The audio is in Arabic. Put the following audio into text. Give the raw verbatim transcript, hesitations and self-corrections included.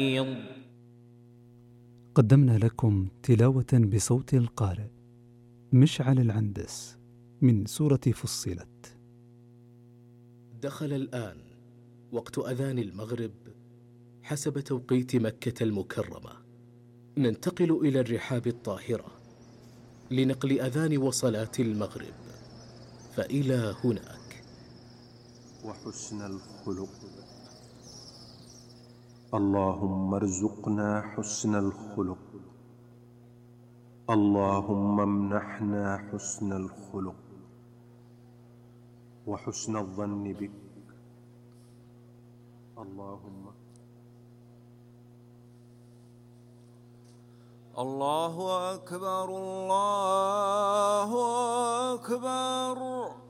قدمنا لكم تلاوة بصوت القارئ مشعل العندس من سورة فصلت. دخل الآن وقت أذان المغرب حسب توقيت مكة المكرمة. ننتقل إلى الرحاب الطاهرة لنقل أذان وصلاة المغرب، فإلى هناك. وحسن الخلق. اللهم ارزقنا حسن الخلق. اللهم امنحنا حسن الخلق وحسن الظن بك. اللهم الله أكبر الله أكبر.